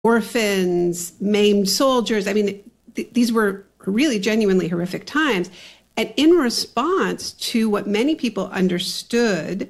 orphans, maimed soldiers. I mean, these were really genuinely horrific times. And in response to what many people understood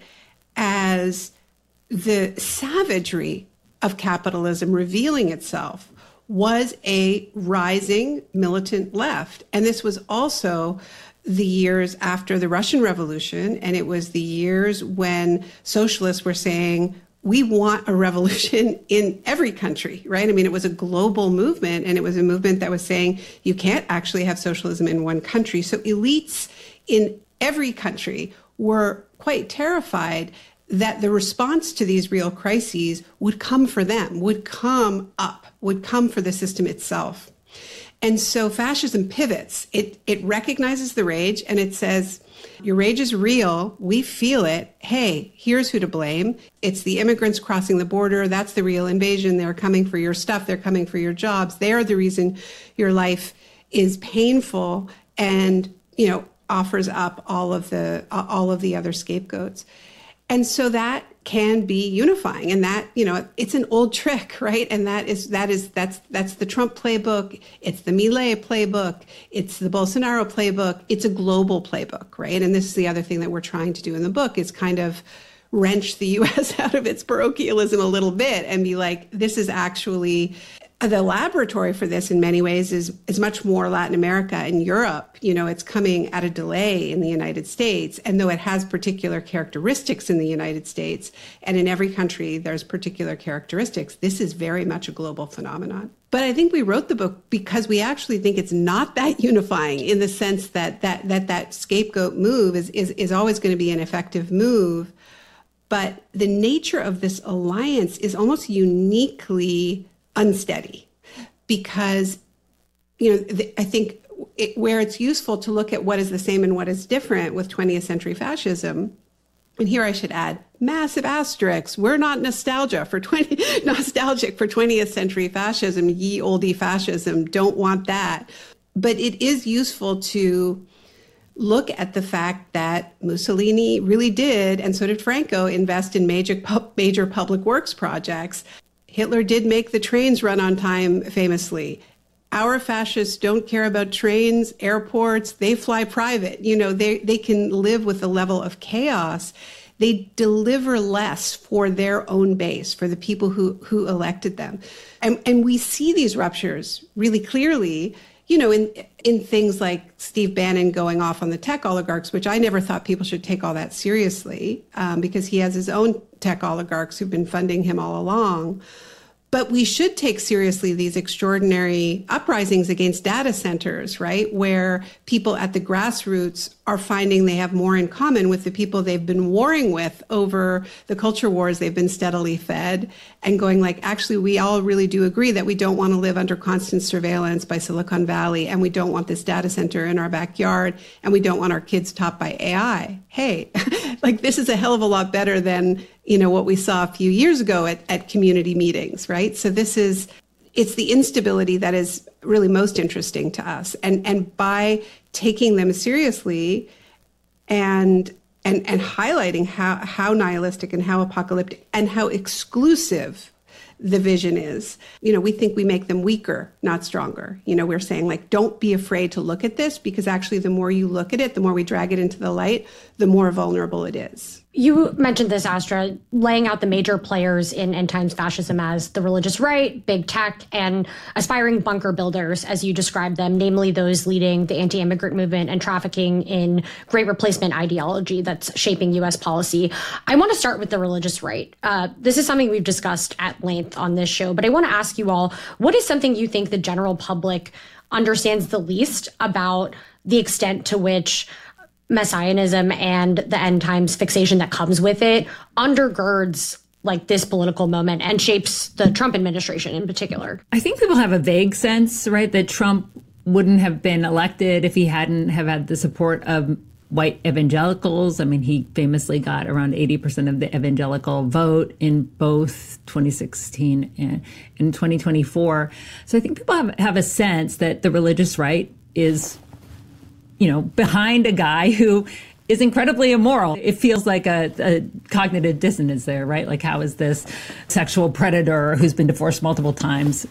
as the savagery of capitalism revealing itself was a rising militant left. And this was also the years after the Russian Revolution, and it was the years when socialists were saying, we want a revolution in every country, right? I mean, it was a global movement, and it was a movement that was saying you can't actually have socialism in one country. So elites in every country were quite terrified that the response to these real crises would come for them, would come for the system itself. And so fascism pivots. It recognizes the rage and it says, your rage is real. We feel it. Hey, here's who to blame. It's the immigrants crossing the border. That's the real invasion. They're coming for your stuff. They're coming for your jobs. They're the reason your life is painful, and, offers up all of the other scapegoats. And so that can be unifying, and that, it's an old trick, right? And that's the Trump playbook. It's the Milei playbook. It's the Bolsonaro playbook. It's a global playbook, right? And this is the other thing that we're trying to do in the book, is kind of wrench the U.S. out of its parochialism a little bit and be like, this is actually the laboratory for this in many ways is much more Latin America and Europe. It's coming at a delay in the United States. And though it has particular characteristics in the United States, and in every country there's particular characteristics, this is very much a global phenomenon. But I think we wrote the book because we actually think it's not that unifying, in the sense that scapegoat move is always going to be an effective move. But the nature of this alliance is almost uniquely unsteady, because, I think where it's useful to look at what is the same and what is different with 20th century fascism, and here I should add massive asterisks, we're not nostalgic for 20th century fascism, ye olde fascism, don't want that. But it is useful to look at the fact that Mussolini really did, and so did Franco, invest in major public works projects. Hitler did make the trains run on time, famously. Our fascists don't care about trains, airports, they fly private. They can live with a level of chaos. They deliver less for their own base, for the people who elected them. And we see these ruptures really clearly, in things like Steve Bannon going off on the tech oligarchs, which I never thought people should take all that seriously, because he has his own tech oligarchs who've been funding him all along. But we should take seriously these extraordinary uprisings against data centers, right? Where people at the grassroots are finding they have more in common with the people they've been warring with over the culture wars they've been steadily fed, and going like, actually, we all really do agree that we don't want to live under constant surveillance by Silicon Valley, and we don't want this data center in our backyard, and we don't want our kids taught by AI. Hey, this is a hell of a lot better than, what we saw a few years ago at community meetings, right? So it's the instability that is really most interesting to us. And by taking them seriously and highlighting how nihilistic and how apocalyptic and how exclusive the vision is, we think we make them weaker, not stronger. We're saying don't be afraid to look at this, because actually the more you look at it, the more we drag it into the light, the more vulnerable it is. You mentioned this, Astra, laying out the major players in end times fascism as the religious right, big tech, and aspiring bunker builders, as you described them, namely those leading the anti-immigrant movement and trafficking in great replacement ideology that's shaping U.S. policy. I want to start with the religious right. This is something we've discussed at length on this show, but I want to ask you all, what is something you think the general public understands the least about the extent to which messianism and the end times fixation that comes with it undergirds this political moment and shapes the Trump administration in particular? I think people have a vague sense, right, that Trump wouldn't have been elected if he hadn't have had the support of white evangelicals. I mean, he famously got around 80% of the evangelical vote in both 2016 and in 2024. So I think people have a sense that the religious right is behind a guy who is incredibly immoral. It feels like a cognitive dissonance there, right? Like, how is this sexual predator who's been divorced multiple times